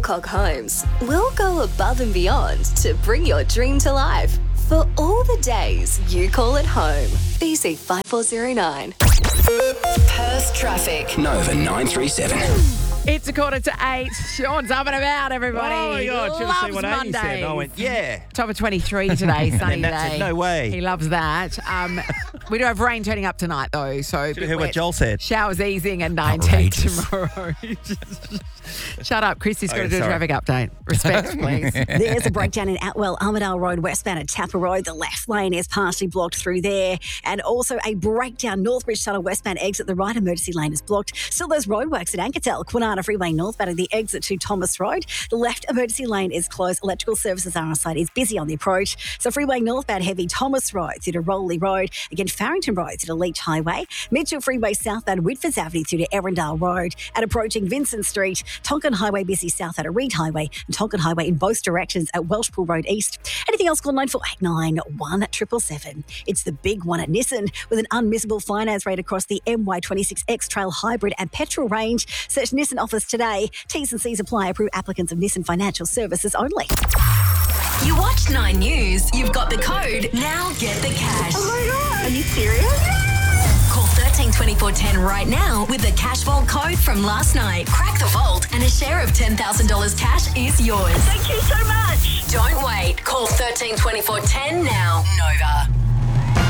Alcock Homes, we'll go above and beyond to bring your dream to life. For all the days you call it home. BC 5409. Perth traffic. Nova 937. It's 7:45. Sean's up and about, everybody. Oh my God, should have seen what Loves Amy said. I Mondays. went, yeah. Top of 23 today, sunny And that's day. it, no way. He loves that. We do have rain turning up tonight, though. So Should have heard what Joel said. Showers easing and 19 Outrageous. tomorrow. Shut up. Chrissy's got to do a sorry. traffic update. Respect, please. There's a breakdown in Atwell, Armidale Road, westbound at Tapper Road. The left lane is partially blocked through there. And also a breakdown, Northbridge Tunnel westbound exit. The right emergency lane is blocked. Still those roadworks at Ankertel, Kwinana Freeway northbound at the exit to Thomas Road. The left emergency lane is closed. Electrical services are on site. Is busy on the approach. So freeway northbound heavy Thomas Road through to Rowley Road. Again, Farrington Road through to Leach Highway. Mitchell Freeway southbound Whitfords Avenue through to Erindale Road. And approaching Vincent Street, Tonkin Highway busy south out at Reed Highway and Tonkin Highway in both directions at Welshpool Road East. Anything else, call 9489 1777. It's the big one at Nissan with an unmissable finance rate across the MY26 X-Trail Hybrid and Petrol range. Search Nissan office today. T's and C's apply. Approved applicants of Nissan Financial Services only. You watch 9 News, you've got the code. Now get the cash. Oh my God, are you serious? Call 132410 right now with the Cash Vault code from last night. Crack the vault and a share of $10,000 cash is yours. Thank you so much. Don't wait. Call 132410 now. Nova.